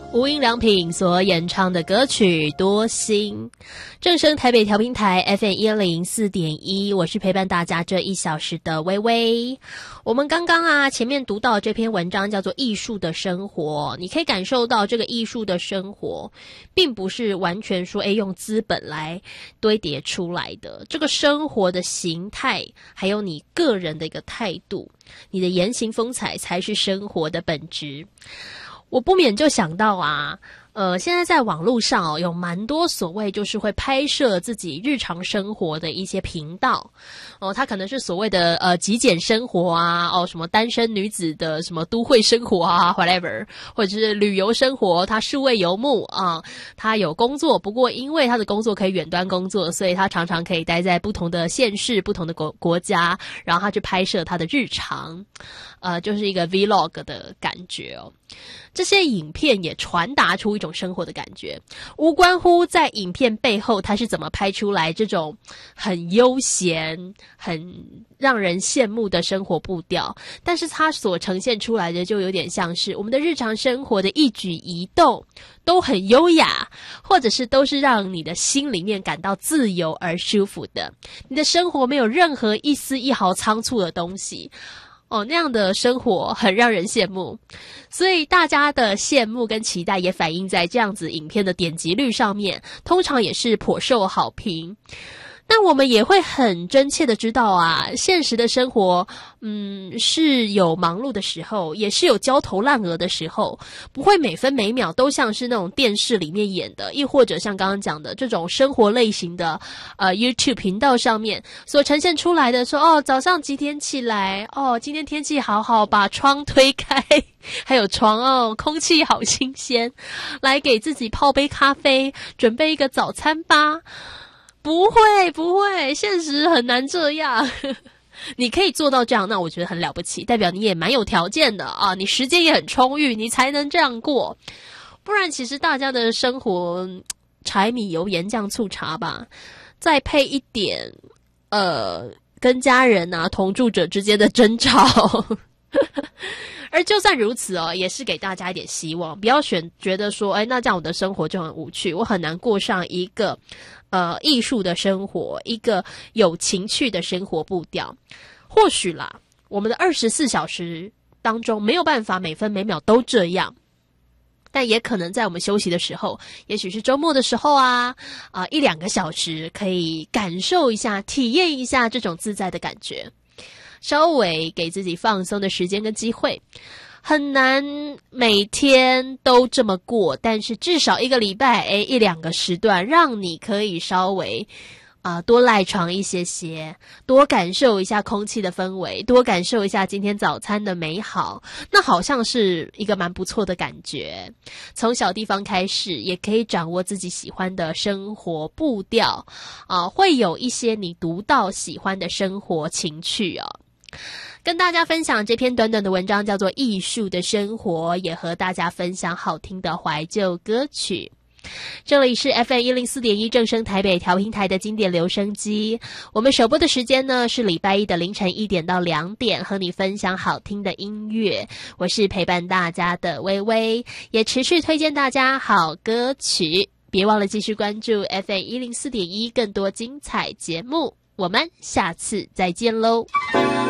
无印良品所演唱的歌曲《多心》，正声台北调频台 FM104.1，我是陪伴大家这1小时的微微。我们刚刚前面读到这篇文章叫做《艺术的生活》，你可以感受到这个艺术的生活并不是完全说用资本来堆叠出来的，这个生活的形态还有你个人的一个态度，你的言行风采才是生活的本质。我不免就想到现在在网络上有蛮多所谓就是会拍摄自己日常生活的一些频道它可能是所谓的极简生活什么单身女子的什么都会生活whatever， 或者是旅游生活，她数位游牧她有工作，不过因为她的工作可以远端工作，所以她常常可以待在不同的县市不同的国家，然后她去拍摄她的日常就是一个 vlog 的感觉这些影片也传达出一种生活的感觉，无关乎在影片背后他是怎么拍出来这种很悠闲很让人羡慕的生活步调，但是他所呈现出来的就有点像是我们的日常生活的一举一动都很优雅，或者是都是让你的心里面感到自由而舒服的，你的生活没有任何一丝一毫仓促的东西那样的生活很让人羡慕，所以大家的羡慕跟期待也反映在这样子影片的点击率上面，通常也是颇受好评。那我们也会很真切的知道现实的生活是有忙碌的时候，也是有焦头烂额的时候，不会每分每秒都像是那种电视里面演的，亦或者像刚刚讲的这种生活类型的YouTube 频道上面所呈现出来的说早上几点起来今天天气好好，把窗推开还有床空气好新鲜，来给自己泡杯咖啡，准备一个早餐吧。不会，现实很难这样你可以做到这样，那我觉得很了不起，代表你也蛮有条件的你时间也很充裕，你才能这样过。不然其实大家的生活柴米油盐酱醋茶吧，再配一点跟家人同住者之间的争吵而就算如此也是给大家一点希望，不要觉得说那这样我的生活就很无趣，我很难过上一个艺术的生活，一个有情趣的生活步调。或许啦，我们的24小时当中没有办法每分每秒都这样，但也可能在我们休息的时候，也许是周末的时候1-2个小时可以感受一下体验一下这种自在的感觉，稍微给自己放松的时间跟机会。很难每天都这么过，但是至少一个礼拜1-2个时段让你可以稍微多赖床一些，多感受一下空气的氛围，多感受一下今天早餐的美好，那好像是一个蛮不错的感觉。从小地方开始也可以掌握自己喜欢的生活步调会有一些你独到喜欢的生活情趣跟大家分享这篇短短的文章叫做《艺术的生活》，也和大家分享好听的怀旧歌曲。这里是 FM104.1 正声台北调频台的经典留声机，我们首播的时间呢是礼拜一的凌晨1点到2点，和你分享好听的音乐。我是陪伴大家的微微，也持续推荐大家好歌曲，别忘了继续关注 FM104.1 更多精彩节目，我们下次再见喽。